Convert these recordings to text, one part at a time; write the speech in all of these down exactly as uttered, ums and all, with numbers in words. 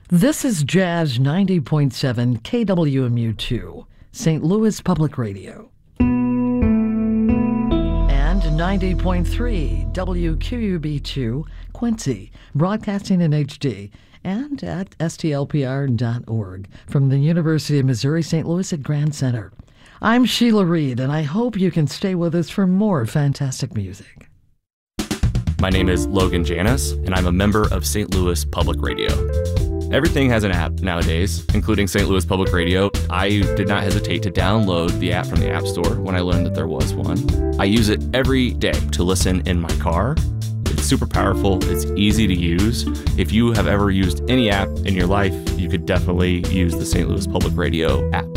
This is Jazz ninety point seven K W M U two, Saint Louis Public Radio. And ninety point three W Q U B two, Quincy, broadcasting in H D, and at S T L P R dot org from the University of Missouri Saint Louis at Grand Center. I'm Sheila Reed, and I hope you can stay with us for more fantastic music. My name is Logan Janis, and I'm a member of Saint Louis Public Radio. Everything has an app nowadays, including Saint Louis Public Radio. I did not hesitate to download the app from the App Store when I learned that there was one. I use it every day to listen in my car. It's super powerful. It's easy to use. If you have ever used any app in your life, you could definitely use the Saint Louis Public Radio app.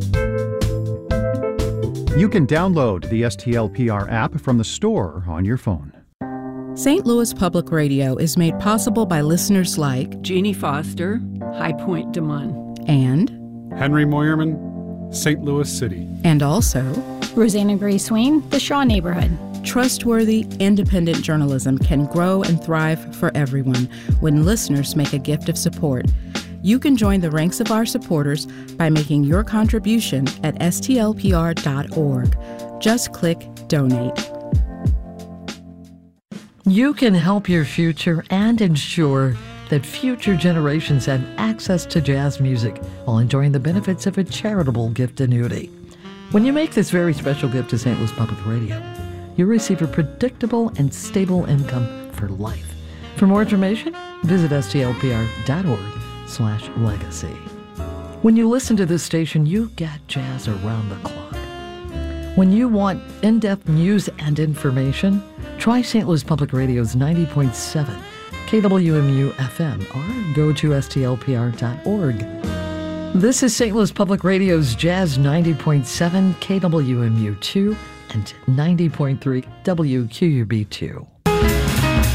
You can download the S T L P R app from the store on your phone. Saint Louis Public Radio is made possible by listeners like Jeannie Foster, High Point Des Moines, and Henry Moyerman, Saint Louis City, and also Rosanna Gray Swain, the Shaw Neighborhood. Trustworthy, independent journalism can grow and thrive for everyone when listeners make a gift of support. You can join the ranks of our supporters by making your contribution at S T L P R dot org. Just click Donate. You can help your future and ensure that future generations have access to jazz music while enjoying the benefits of a charitable gift annuity. When you make this very special gift to Saint Louis Public Radio, you'll receive a predictable and stable income for life. For more information, visit S T L P R dot org slash legacy. When you listen to this station, you get jazz around the clock. When you want in-depth news and information, try Saint Louis Public Radio's ninety point seven K W M U F M or go to S T L P R dot org. This is Saint Louis Public Radio's Jazz ninety point seven K W M U two and ninety point three W Q U B two.